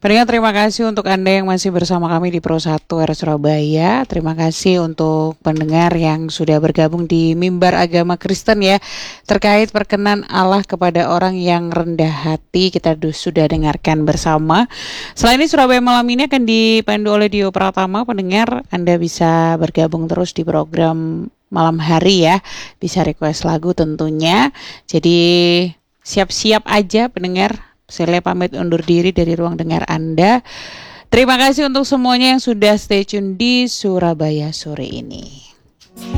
Pendengar, terima kasih untuk Anda yang masih bersama kami di Pro 1 R Surabaya. Terima kasih untuk pendengar yang sudah bergabung di Mimbar Agama Kristen ya. Terkait perkenan Allah kepada orang yang rendah hati, kita sudah dengarkan bersama. Selain ini, Surabaya Malam ini akan dipandu oleh Dio Pratama. Pendengar, Anda bisa bergabung terus di program malam hari ya. Bisa request lagu tentunya. Jadi siap-siap aja pendengar. Saya pamit undur diri dari ruang dengar Anda. Terima kasih untuk semuanya yang sudah stay tune di Surabaya sore ini.